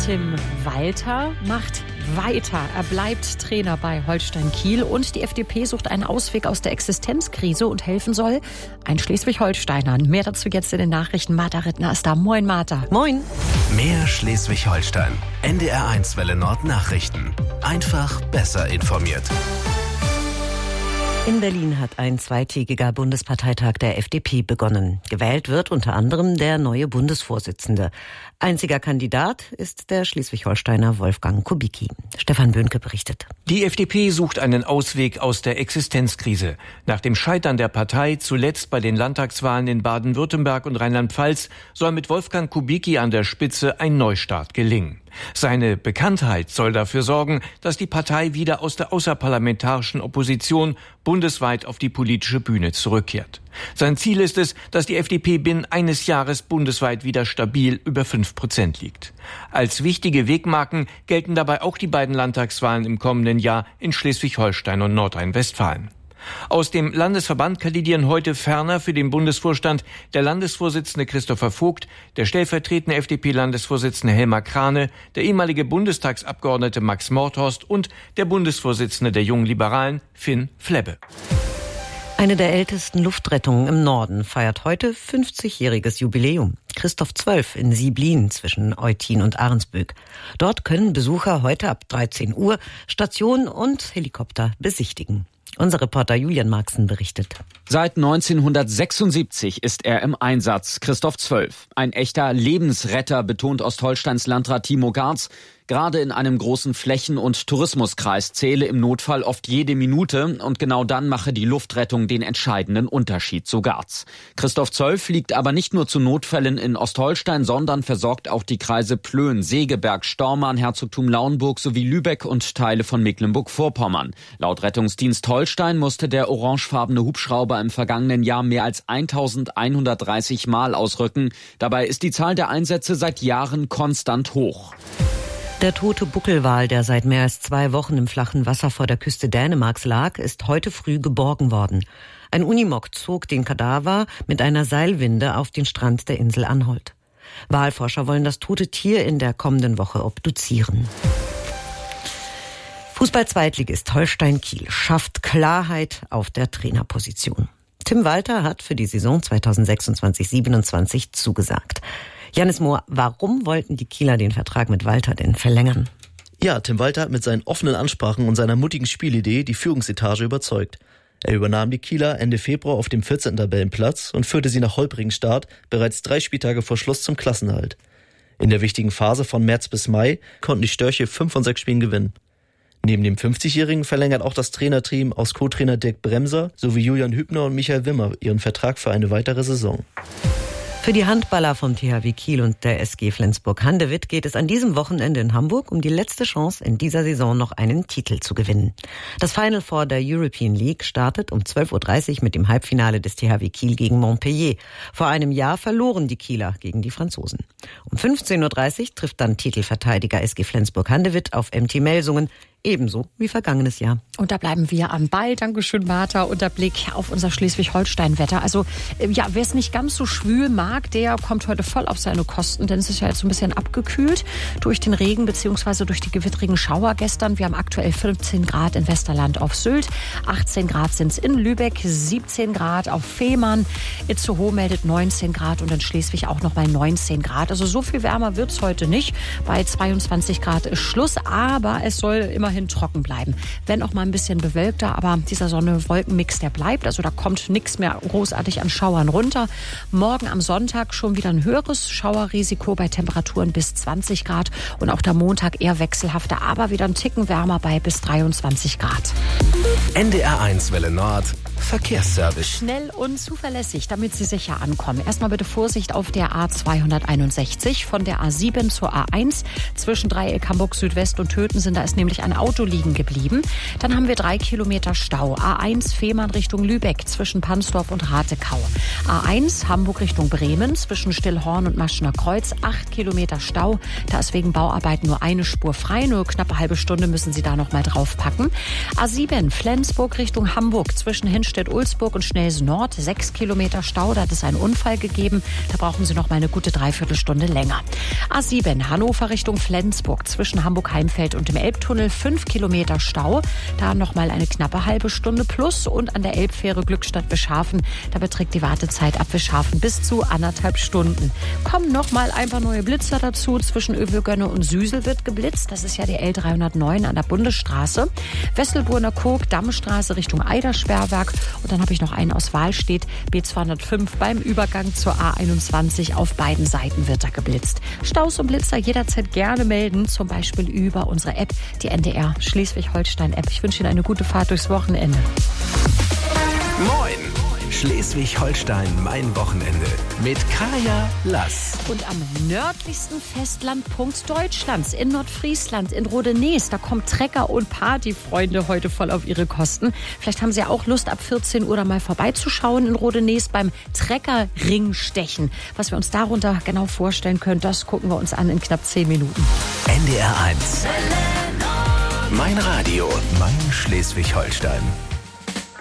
Tim Walter macht weiter. Er bleibt Trainer bei Holstein Kiel und die FDP sucht einen Ausweg aus der Existenzkrise und helfen soll ein Schleswig-Holsteinern. Mehr dazu jetzt in den Nachrichten. Martha Rittner ist da. Moin, Martha. Moin. Mehr Schleswig-Holstein. NDR1 Welle Nord Nachrichten. Einfach besser informiert. In Berlin hat ein zweitägiger Bundesparteitag der FDP begonnen. Gewählt wird unter anderem der neue Bundesvorsitzende. Einziger Kandidat ist der Schleswig-Holsteiner Wolfgang Kubicki. Stefan Böhnke berichtet. Die FDP sucht einen Ausweg aus der Existenzkrise. Nach dem Scheitern der Partei, zuletzt bei den Landtagswahlen in Baden-Württemberg und Rheinland-Pfalz, soll mit Wolfgang Kubicki an der Spitze ein Neustart gelingen. Seine Bekanntheit soll dafür sorgen, dass die Partei wieder aus der außerparlamentarischen Opposition bundesweit auf die politische Bühne zurückkehrt. Sein Ziel ist es, dass die FDP binnen eines Jahres bundesweit wieder stabil über 5% liegt. Als wichtige Wegmarken gelten dabei auch die beiden Landtagswahlen im kommenden Jahr in Schleswig-Holstein und Nordrhein-Westfalen. Aus dem Landesverband kandidieren heute ferner für den Bundesvorstand der Landesvorsitzende Christopher Vogt, der stellvertretende FDP-Landesvorsitzende Helmar Krane, der ehemalige Bundestagsabgeordnete Max Mordhorst und der Bundesvorsitzende der Jungen Liberalen Finn Flebbe. Eine der ältesten Luftrettungen im Norden feiert heute 50-jähriges Jubiläum. Christoph 12 in Sieblin zwischen Eutin und Ahrensböck. Dort können Besucher heute ab 13 Uhr Station und Helikopter besichtigen. Unser Reporter Julian Marxen berichtet. Seit 1976 ist er im Einsatz, Christoph 12. Ein echter Lebensretter, betont Ostholsteins Landrat Timo Garz. Gerade in einem großen Flächen- und Tourismuskreis zähle im Notfall oft jede Minute und genau dann mache die Luftrettung den entscheidenden Unterschied, so Garz. Christoph 12 fliegt aber nicht nur zu Notfällen in Ostholstein, sondern versorgt auch die Kreise Plön, Segeberg, Stormarn, Herzogtum Lauenburg sowie Lübeck und Teile von Mecklenburg-Vorpommern. Laut Rettungsdienst Holstein musste der orangefarbene Hubschrauber im vergangenen Jahr mehr als 1130 Mal ausrücken. Dabei ist die Zahl der Einsätze seit Jahren konstant hoch. Der tote Buckelwal, der seit mehr als 2 Wochen im flachen Wasser vor der Küste Dänemarks lag, ist heute früh geborgen worden. Ein Unimog zog den Kadaver mit einer Seilwinde auf den Strand der Insel Anholt. Walforscher wollen das tote Tier in der kommenden Woche obduzieren. Fußball-Zweitligist Holstein Kiel schafft Klarheit auf der Trainerposition. Tim Walter hat für die Saison 2026/27 zugesagt. Janis Mohr, warum wollten die Kieler den Vertrag mit Walter denn verlängern? Ja, Tim Walter hat mit seinen offenen Ansprachen und seiner mutigen Spielidee die Führungsetage überzeugt. Er übernahm die Kieler Ende Februar auf dem 14. Tabellenplatz und führte sie nach holprigen Start bereits 3 Spieltage vor Schluss zum Klassenerhalt. In der wichtigen Phase von März bis Mai konnten die Störche 5 von 6 Spielen gewinnen. Neben dem 50-Jährigen verlängert auch das Trainerteam aus Co-Trainer Dirk Bremser sowie Julian Hübner und Michael Wimmer ihren Vertrag für eine weitere Saison. Für die Handballer vom THW Kiel und der SG Flensburg-Handewitt geht es an diesem Wochenende in Hamburg um die letzte Chance, in dieser Saison noch einen Titel zu gewinnen. Das Final Four der European League startet um 12.30 Uhr mit dem Halbfinale des THW Kiel gegen Montpellier. Vor einem Jahr verloren die Kieler gegen die Franzosen. Um 15.30 Uhr trifft dann Titelverteidiger SG Flensburg-Handewitt auf MT Melsungen. Ebenso wie vergangenes Jahr. Und da bleiben wir am Ball. Dankeschön, Martha. Und der Blick auf unser Schleswig-Holstein-Wetter. Also, ja, wer es nicht ganz so schwül mag, der kommt heute voll auf seine Kosten, denn es ist ja jetzt so ein bisschen abgekühlt durch den Regen bzw. durch die gewittrigen Schauer gestern. Wir haben aktuell 15 Grad in Westerland auf Sylt, 18 Grad sind es in Lübeck, 17 Grad auf Fehmarn, Itzehoe meldet 19 Grad und in Schleswig auch noch mal 19 Grad. Also so viel wärmer wird es heute nicht. Bei 22 Grad ist Schluss, aber es soll immerhin trocken bleiben. Wenn auch mal ein bisschen bewölkter, aber dieser Sonne-Wolken-Mix, der bleibt. Also da kommt nichts mehr großartig an Schauern runter. Morgen am Sonntag schon wieder ein höheres Schauerrisiko bei Temperaturen bis 20 Grad und auch der Montag eher wechselhafter, aber wieder ein Ticken wärmer bei bis 23 Grad. NDR1 Welle Nord Verkehrsservice. Schnell und zuverlässig, damit Sie sicher ankommen. Erstmal bitte Vorsicht auf der A261 von der A7 zur A1. Zwischen Dreieck Hamburg Südwest und Tötensen, da ist nämlich ein Auto liegen geblieben. Dann haben wir 3 Kilometer Stau. A1 Fehmarn Richtung Lübeck zwischen Pansdorf und Ratekau. A1 Hamburg Richtung Bremen zwischen Stillhorn und Maschener Kreuz. 8 Kilometer Stau. Da ist wegen Bauarbeit nur eine Spur frei. Nur knappe halbe Stunde müssen Sie da noch mal draufpacken. A7 Flensburg Richtung Hamburg zwischen Hinstein Eichstätt-Ulzburg und Schnelsen Nord 6 Kilometer Stau. Da hat es einen Unfall gegeben. Da brauchen Sie noch mal eine gute Dreiviertelstunde länger. A7 Hannover Richtung Flensburg zwischen Hamburg-Heimfeld und dem Elbtunnel 5 Kilometer Stau. Da noch mal eine knappe halbe Stunde plus. Und an der Elbfähre Glückstadt-Wischhafen, da beträgt die Wartezeit ab Wischhafen bis zu 1,5 Stunden. Kommen noch mal ein paar neue Blitzer dazu. Zwischen Övelgönne und Süsel wird geblitzt. Das ist ja die L309 an der Bundesstraße. Wesselburner Koog, Dammstraße Richtung Eidersperrwerk. Und dann habe ich noch einen aus Wahlstedt, B205 beim Übergang zur A21. Auf beiden Seiten wird da geblitzt. Staus und Blitzer jederzeit gerne melden, zum Beispiel über unsere App, die NDR Schleswig-Holstein-App. Ich wünsche Ihnen eine gute Fahrt durchs Wochenende. Moin! Schleswig-Holstein, mein Wochenende. Mit Kaya Lass. Und am nördlichsten Festlandpunkt Deutschlands, in Nordfriesland, in Rodenees, da kommen Trecker und Partyfreunde heute voll auf ihre Kosten. Vielleicht haben Sie ja auch Lust, ab 14 Uhr da mal vorbeizuschauen in Rodenees beim Treckerringstechen. Was wir uns darunter genau vorstellen können, das gucken wir uns an in knapp 10 Minuten. NDR 1. Mein Radio, mein Schleswig-Holstein.